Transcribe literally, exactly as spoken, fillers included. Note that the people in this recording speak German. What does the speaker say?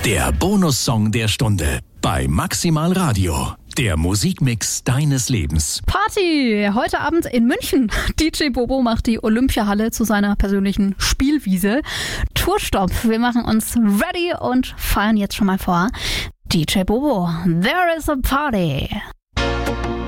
Der Bonussong der Stunde bei Maximal Radio. Der Musikmix deines Lebens. Party! Heute Abend in München. D J Bobo macht die Olympiahalle zu seiner persönlichen Spielwiese. Tourstopp. Wir machen uns ready und feiern jetzt schon mal vor. D J Bobo, there is a party.